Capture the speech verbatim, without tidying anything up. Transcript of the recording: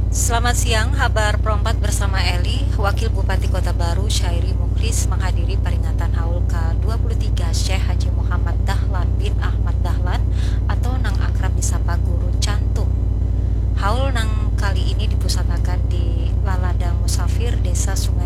Selamat siang, Habar Perempat bersama Eli, Wakil Bupati Kota Baru Syairi Mukhlis menghadiri peringatan haul ke dua puluh tiga Syekh Haji Muhammad Dahlan bin Ahmad Dahlan atau nang akrab disapa Guru Cantum. Haul nang kali ini dipusatakan di Laladang Musafir, Desa Sungai